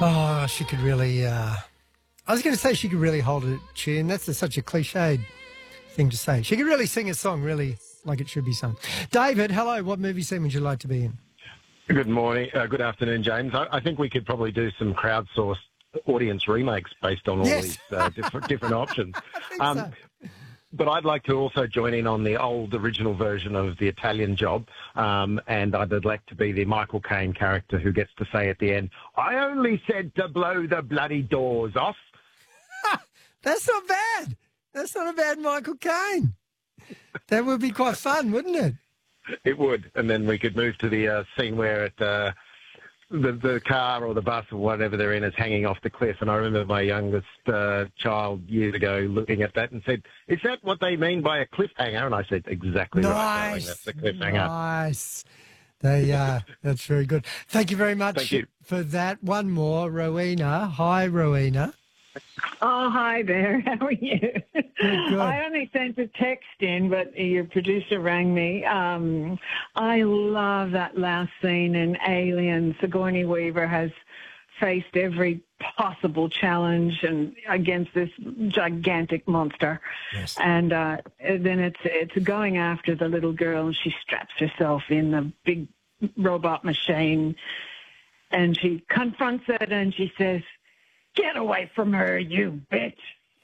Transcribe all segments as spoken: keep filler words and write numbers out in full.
Oh, she could really... Uh, I was going to say she could really hold a tune. That's a, such a cliched thing to say. She could really sing a song really like it should be sung. David, hello. What movie scene would you like to be in? Good morning. Uh, good afternoon, James. I, I think we could probably do some crowdsourced audience remakes based on all Yes. these uh, different, different options. I think Um, so. But I'd like to also join in on the old original version of The Italian Job, um, and I'd like to be the Michael Caine character who gets to say at the end, "I only said to blow the bloody doors off." That's not bad. That's not a bad Michael Caine. That would be quite fun, wouldn't it? It would, and then we could move to the uh, scene where it, uh, the the car or the bus or whatever they're in is hanging off the cliff. And I remember my youngest uh, child years ago looking at that and said, "Is that what they mean by a cliffhanger?" And I said, "Exactly right, darling. Nice. That's the cliffhanger." Nice. They, uh, that's very good. Thank you very much Thank you. for that. One more, Rowena. Hi, Rowena. Oh, hi there. How are you? good. I only sent a text in, but your producer rang me. Um, I love that last scene in Alien. Sigourney Weaver has faced every possible challenge and against this gigantic monster. Yes. And uh, then it's it's going after the little girl, and she straps herself in the big robot machine, and she confronts it, and she says, "Get away from her, you bitch."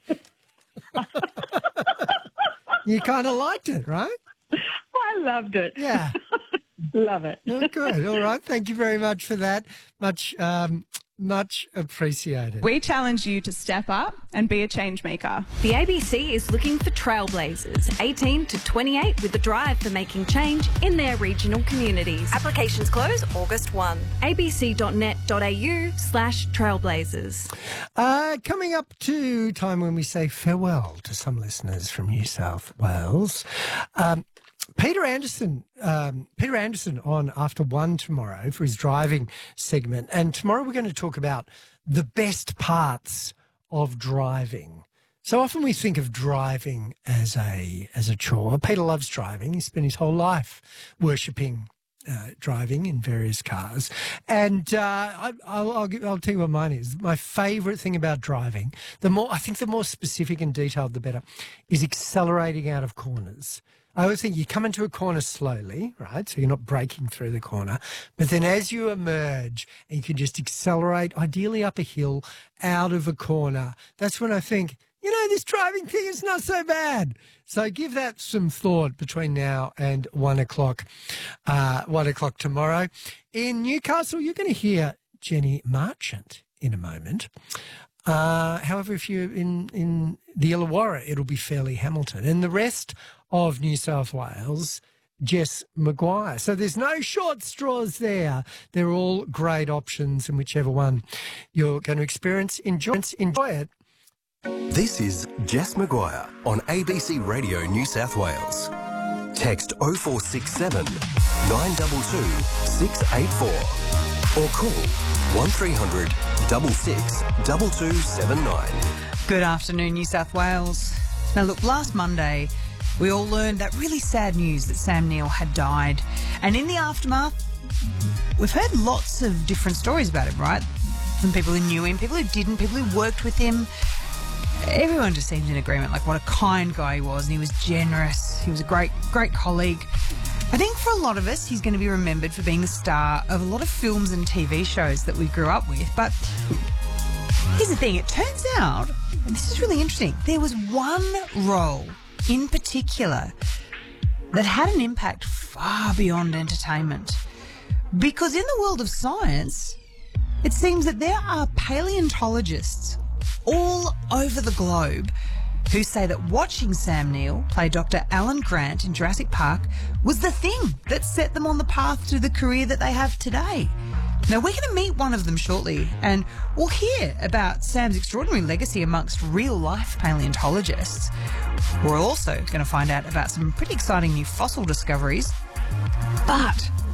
You kind of liked it, right? I loved it. Yeah. Love it. Oh, good. All right. Thank you very much for that. Much, um, much appreciated. We challenge you to step up and be a change maker. The A B C is looking for trailblazers, eighteen to twenty-eight, with a drive for making change in their regional communities. Applications close August first. a b c dot net dot a u slash trailblazers. Uh, coming up to time when we say farewell to some listeners from New South Wales. Um, Peter Anderson, um, Peter Anderson on After One tomorrow for his driving segment. And tomorrow we're going to talk about the best parts of driving. So often we think of driving as a as a chore. Peter loves driving. He spent his whole life worshipping uh, driving in various cars. And uh, I, I'll, I'll, give, I'll tell you what mine is. My favourite thing about driving, the more I think the more specific and detailed, the better, is accelerating out of corners. I always think you come into a corner slowly, right? So you're not breaking through the corner. But then as you emerge, and you can just accelerate, ideally up a hill, out of a corner. That's when I think, you know, this driving thing is not so bad. So give that some thought between now and one o'clock, uh, one o'clock tomorrow. In Newcastle, you're going to hear Jenny Marchant in a moment. Uh, however, if you're in, in the Illawarra, it'll be Fairleigh Hamilton. And the rest of New South Wales, Jess Maguire. So there's no short straws there. They're all great options, and whichever one you're going to experience, enjoy, enjoy it. This is Jess Maguire on A B C Radio New South Wales. Text oh four six seven, nine two two, six eight four or call one three hundred, six six, two two seven nine. Good afternoon, New South Wales. Now look, last Monday we all learned that really sad news that Sam Neill had died. And in the aftermath, we've heard lots of different stories about him, right? From people who knew him, people who didn't, people who worked with him. Everyone just seemed in agreement, like what a kind guy he was, and he was generous. He was a great, great colleague. I think for a lot of us, he's going to be remembered for being the star of a lot of films and T V shows that we grew up with. But here's the thing, it turns out, and this is really interesting, there was one role in particular that had an impact far beyond entertainment. Because in the world of science, it seems that there are paleontologists all over the globe who say that watching Sam Neill play Doctor Alan Grant in Jurassic Park was the thing that set them on the path to the career that they have today. Now, we're going to meet one of them shortly, and we'll hear about Sam's extraordinary legacy amongst real-life paleontologists. We're also going to find out about some pretty exciting new fossil discoveries. But